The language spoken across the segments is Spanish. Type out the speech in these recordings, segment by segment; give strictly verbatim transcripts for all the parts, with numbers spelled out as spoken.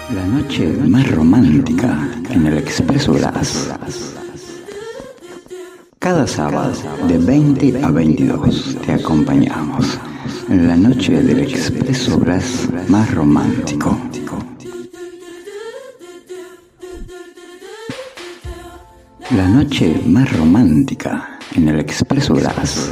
La noche más romántica en el Expreso Glass. Cada sábado de veinte a veintidós te acompañamos en la noche del Expreso Glass más romántico. La noche más romántica en el Expreso Glass.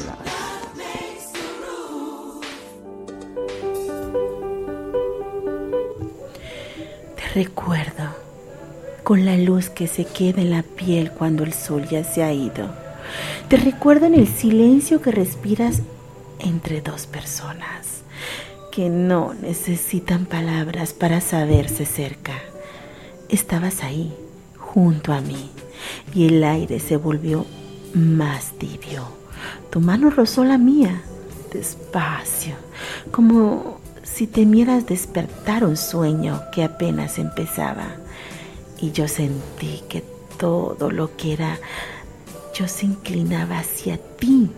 Te recuerdo con la luz que se queda en la piel cuando el sol ya se ha ido. Te recuerdo en el silencio que respiras entre dos personas que no necesitan palabras para saberse cerca. Estabas ahí, junto a mí, y el aire se volvió más tibio. Tu mano rozó la mía, despacio, como si temieras despertar un sueño que apenas empezaba. Y yo sentí que todo lo que era yo se inclinaba hacia ti.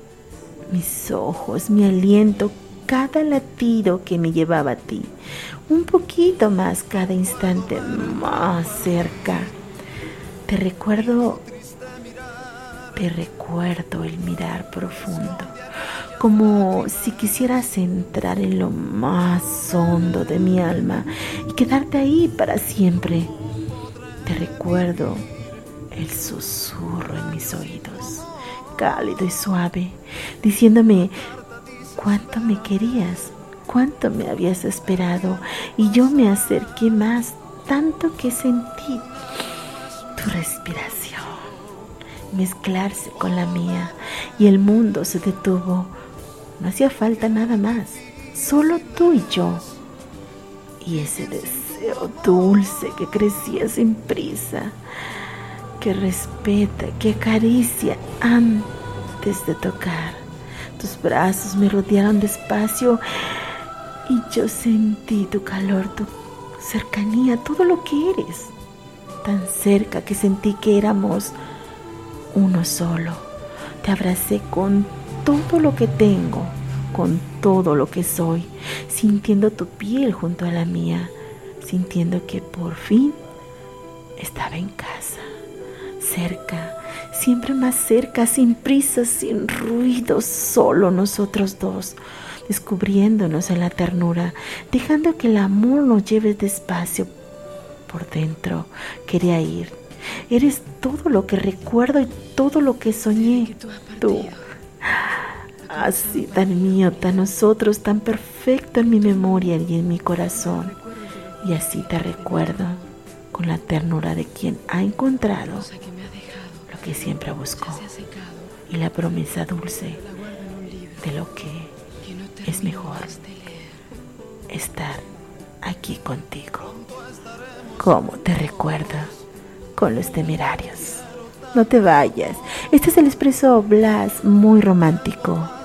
Mis ojos, mi aliento, cada latido que me llevaba a ti. Un poquito más cada instante, más cerca. Te recuerdo, te recuerdo el mirar profundo, como si quisieras entrar en lo más hondo de mi alma y quedarte ahí para siempre. Te recuerdo el susurro en mis oídos, cálido y suave, diciéndome cuánto me querías, cuánto me habías esperado, y yo me acerqué más, tanto que sentí tu respiración mezclarse con la mía y el mundo se detuvo. No hacía falta nada más, solo tú y yo, y ese deseo dulce que crecía sin prisa, que respeta, que acaricia antes de tocar. Tus brazos me rodearon despacio y yo sentí tu calor, tu cercanía, todo lo que eres. Tan cerca que sentí que éramos uno solo. Te abracé con todo lo que tengo, con todo lo que soy, sintiendo tu piel junto a la mía, sintiendo que por fin estaba en casa, cerca, siempre más cerca, sin prisa, sin ruido, solo nosotros dos, descubriéndonos en la ternura, dejando que el amor nos lleve despacio. Por dentro quería ir. Eres todo lo que recuerdo y todo lo que soñé. Tú, así tan mío, tan nosotros, tan perfecto en mi memoria y en mi corazón. Y así te recuerdo con la ternura de quien ha encontrado lo que siempre buscó y la promesa dulce de lo que es mejor estar aquí contigo. ¿Cómo te recuerdo con los temerarios? No te vayas. Este es el Expreso Glass muy romántico.